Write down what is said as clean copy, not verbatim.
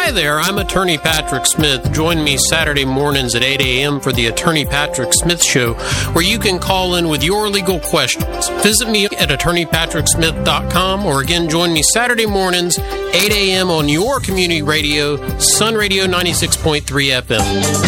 Hi there, I'm Attorney Patrick Smith. Join me Saturday mornings at 8 a.m. for the Attorney Patrick Smith Show, where you can call in with your legal questions. Visit me at attorneypatricksmith.com, or again, join me Saturday mornings, 8 a.m. on your community radio, Sun Radio 96.3 FM.